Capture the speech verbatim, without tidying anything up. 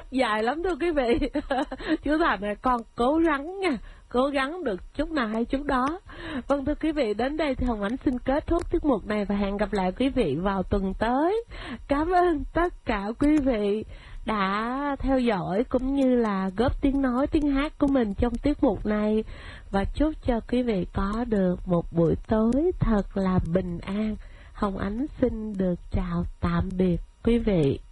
Dài lắm thưa quý vị. Chú Thành này, con cố gắng nha, cố gắng được chút nào hay chút đó. Vâng thưa quý vị, đến đây thì Hồng Ánh xin kết thúc tiết mục này và hẹn gặp lại quý vị vào tuần tới. Cảm ơn tất cả quý vị đã theo dõi cũng như là góp tiếng nói, tiếng hát của mình trong tiết mục này, và chúc cho quý vị có được một buổi tối thật là bình an. Hồng Ánh xin được chào tạm biệt quý vị.